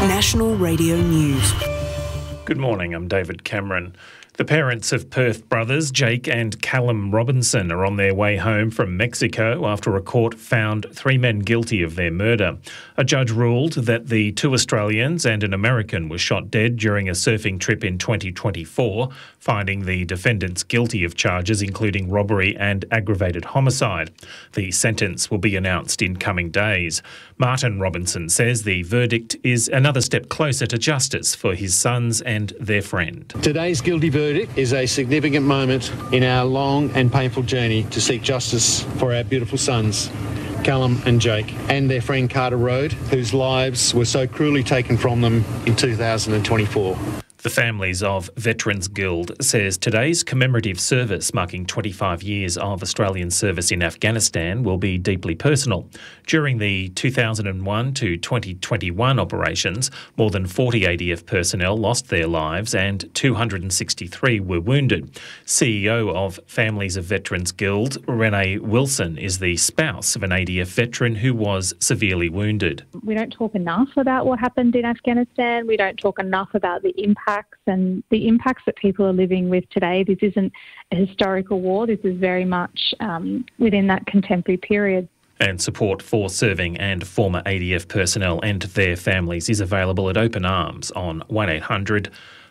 National Radio News. Good morning, I'm David Cameron. The parents of Perth brothers Jake and Callum Robinson are on their way home from Mexico after a court found 3 men guilty of their murder. A judge ruled that the 2 Australians and an American were shot dead during a surfing trip in 2024, finding the defendants guilty of charges including robbery and aggravated homicide. The sentence will be announced in coming days. Martin Robinson says the verdict is another step closer to justice for his sons and their friend. Today's guilty verdict is a significant moment in our long and painful journey to seek justice for our beautiful sons, Callum and Jake, and their friend Carter Road, whose lives were so cruelly taken from them in 2024. The Families of Veterans Guild says today's commemorative service, marking 25 years of Australian service in Afghanistan, will be deeply personal. During the 2001 to 2021 operations, more than 40 ADF personnel lost their lives and 263 were wounded. CEO of Families of Veterans Guild, Renee Wilson, is the spouse of an ADF veteran who was severely wounded. We don't talk enough about what happened in Afghanistan. We don't talk enough about the impacts that people are living with today. This isn't a historical war. This is very much within that contemporary period. And support for serving and former ADF personnel and their families is available at Open Arms on 1800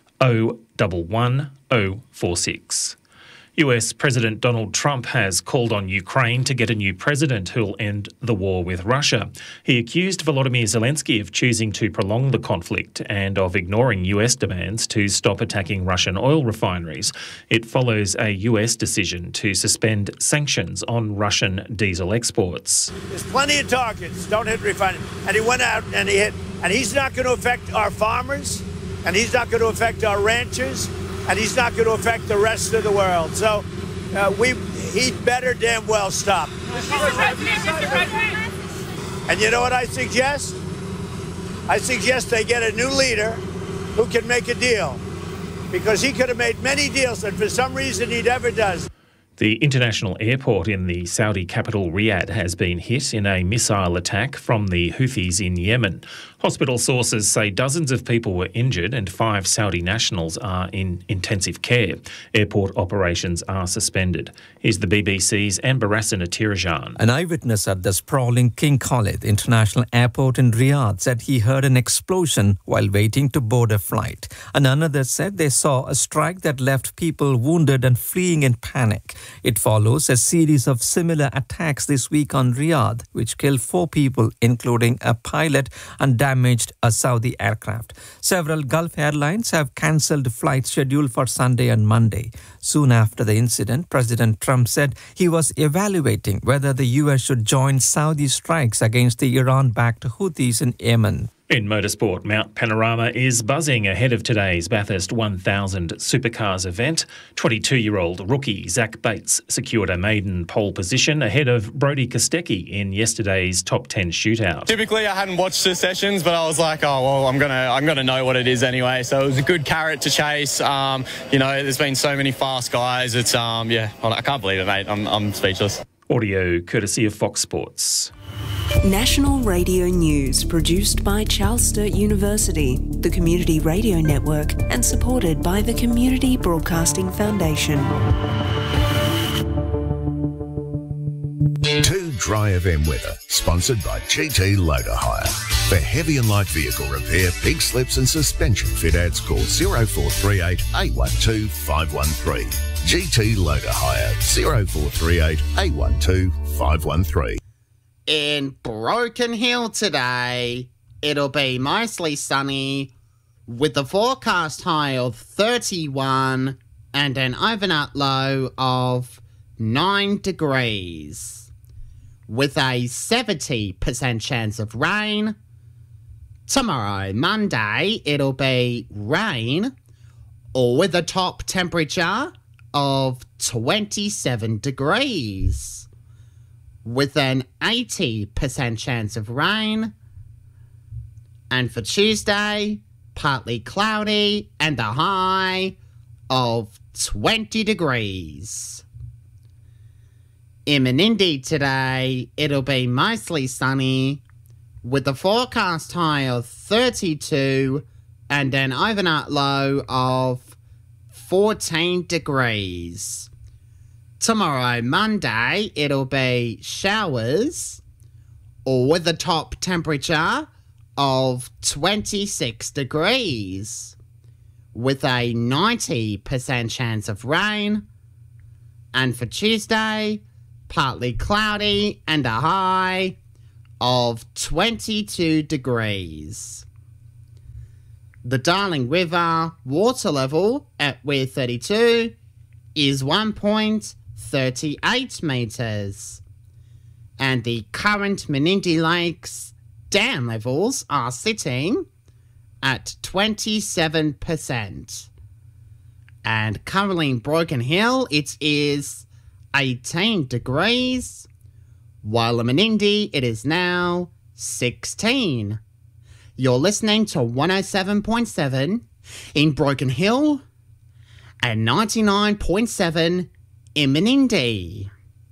011 046. US President Donald Trump has called on Ukraine to get a new president who'll end the war with Russia. He accused Volodymyr Zelensky of choosing to prolong the conflict and of ignoring US demands to stop attacking Russian oil refineries. It follows a US decision to suspend sanctions on Russian diesel exports. There's plenty of targets. Don't hit refineries. And he went out and he hit. And he's not going to affect our farmers, and he's not going to affect our ranchers, and he's not going to affect the rest of the world. So he'd better damn well stop. Mr. President. And you know what I suggest? I suggest they get a new leader who can make a deal, because he could have made many deals, and for some reason he never does. The international airport in the Saudi capital Riyadh has been hit in a missile attack from the Houthis in Yemen. Hospital sources say dozens of people were injured and 5 Saudi nationals are in intensive care. Airport operations are suspended. Here's the BBC's Amber Rassan Tirajan. An eyewitness at the sprawling King Khalid International Airport in Riyadh said he heard an explosion while waiting to board a flight. And another said they saw a strike that left people wounded and fleeing in panic. It follows a series of similar attacks this week on Riyadh, which killed 4 people, including a pilot, and damaged a Saudi aircraft. Several Gulf airlines have cancelled flights scheduled for Sunday and Monday. Soon after the incident, President Trump said he was evaluating whether the US should join Saudi strikes against the Iran-backed Houthis in Yemen. In motorsport, Mount Panorama is buzzing ahead of today's Bathurst 1000 Supercars event. 22-year-old rookie Zach Bates secured a maiden pole position ahead of Brody Kostecki in yesterday's top 10 shootout. Typically, I hadn't watched the sessions, but I was like, oh well, I'm gonna know what it is anyway. So it was a good carrot to chase. There's been so many fast guys. It's I can't believe it, mate. I'm speechless. Audio courtesy of Fox Sports. National Radio News, produced by Charles Sturt University, the Community Radio Network, and supported by the Community Broadcasting Foundation. 2 Dry FM weather, sponsored by GT Loader Hire. For heavy and light vehicle repair, pig slips and suspension fit outs, call 0438 812 513. GT Loader Hire, 0438 812 513. In Broken Hill today, it'll be mostly sunny with a forecast high of 31 and an overnight low of 9 degrees, with a 70% chance of rain. Tomorrow, Monday, it'll be rain, or with a top temperature of 27 degrees. With an 80% chance of rain. And for Tuesday, partly cloudy and a high of 20 degrees. In Menindee today, it'll be mostly sunny with a forecast high of 32 and an overnight low of 14 degrees. Tomorrow, Monday, it'll be showers with a top temperature of 26 degrees with a 90% chance of rain. And for Tuesday, partly cloudy and a high of 22 degrees. The Darling River water level at Weir 32 is 1.38 metres. And the current Menindee Lakes dam levels are sitting at 27%. And currently in Broken Hill, it is 18 degrees, while in Menindee, it is now 16. You're listening to 107.7 in Broken Hill and 99.7 in Menindee.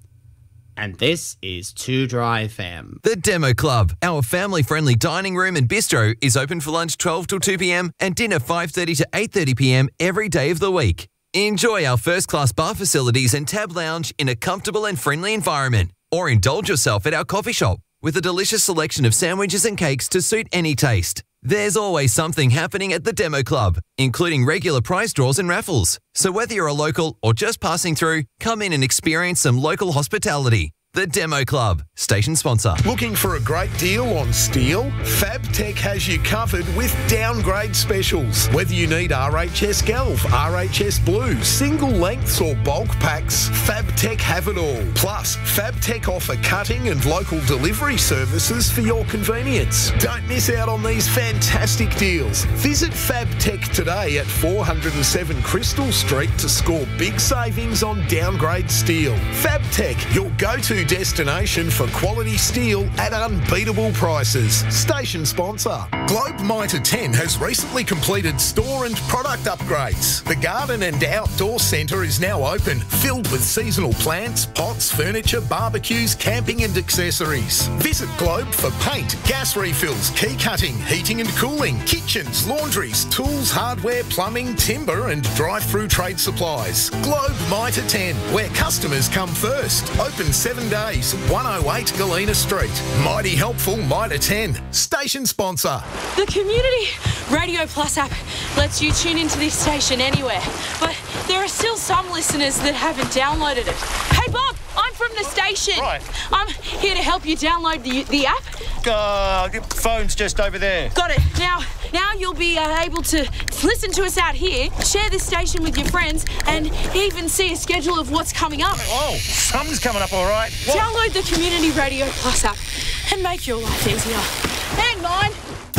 And this is 2 Dry FM. The Demo Club, our family-friendly dining room and bistro, is open for lunch 12 till 2 p.m. and dinner 5:30 to 8:30 p.m. every day of the week. Enjoy our first-class bar facilities and tab lounge in a comfortable and friendly environment. Or indulge yourself at our coffee shop with a delicious selection of sandwiches and cakes to suit any taste. There's always something happening at the Demo Club, including regular prize draws and raffles. So whether you're a local or just passing through, come in and experience some local hospitality. The Demo Club, station sponsor. Looking for a great deal on steel? FabTech has you covered with downgrade specials. Whether you need RHS Galv, RHS Blue, single lengths or bulk packs, FabTech have it all. Plus, FabTech offer cutting and local delivery services for your convenience. Don't miss out on these fantastic deals. Visit FabTech today at 407 Crystal Street to score big savings on downgrade steel. FabTech, your go-to destination for quality steel at unbeatable prices. Station sponsor. Globe Mitre 10 has recently completed store and product upgrades. The garden and outdoor centre is now open, filled with seasonal plants, pots, furniture, barbecues, camping and accessories. Visit Globe for paint, gas refills, key cutting, heating and cooling, kitchens, laundries, tools, hardware, plumbing, timber and drive-through trade supplies. Globe Mitre 10, where customers come first. Open 7 days, 108 Galena Street. Mighty helpful Mitre 10. Station sponsor. The Community Radio Plus app lets you tune into this station anywhere, but there are still some listeners that haven't downloaded it. Hey Bob, I'm from the station. Right. I'm here to help you download the app. The phone's just over there. Got it. Now you'll be able to listen to us out here, share this station with your friends, and even see a schedule of what's coming up. Oh, something's coming up all right. Download the Community Radio Plus app and make your life easier. And mine.